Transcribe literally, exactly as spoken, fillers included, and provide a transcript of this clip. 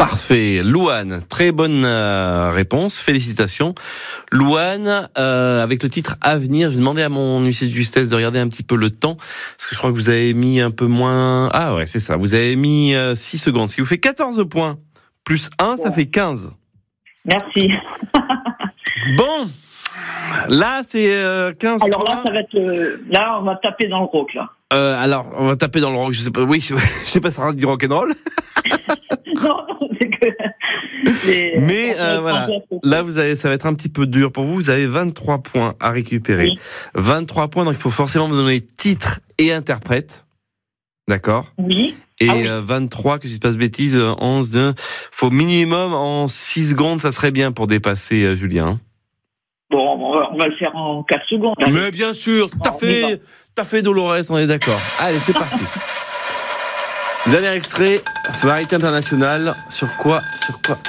Parfait. Louane, très bonne euh, réponse. Félicitations. Louane, euh, avec le titre Avenir, je vais demander à mon huissier de justesse de regarder un petit peu le temps, parce que je crois que vous avez mis un peu moins... Ah ouais, c'est ça. Vous avez mis euh, six secondes. Ce qui vous fait quatorze points. Plus un, ça fait quinze. Merci. Bon. Là, c'est euh, quinze Alors points. là, ça va être... Euh, là, on va taper dans le rock, là. Euh, alors, on va taper dans le rock. Je sais pas. Oui, je sais pas, ça sera du rock'n'roll. non, non, c'est que... Les, Mais euh, voilà, là vous avez, ça va être un petit peu dur pour vous. Vous avez vingt-trois points à récupérer. Oui. vingt-trois points, donc il faut forcément me donner titre et interprète. D'accord ? Oui. Et ah oui. euh, vingt-trois, que je ne passe bêtise, onze, deux. Faut minimum en six secondes, ça serait bien pour dépasser euh, Julien. Bon, on va, on va le faire en quatre secondes. Allez. Mais bien sûr, t'as non, fait, t'as fait Dolores, on est d'accord. Allez, c'est parti. Dernier extrait, Variété internationale. Sur quoi, sur quoi, sur quoi ?